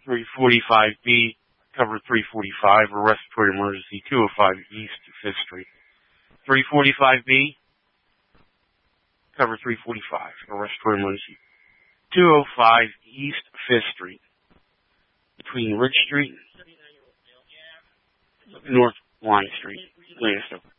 345B, cover 345, or respiratory emergency 205 East 5th Street. 345B, cover 345, or respiratory emergency 205 East 5th Street, between Ridge Street and North Line Street, Lancaster.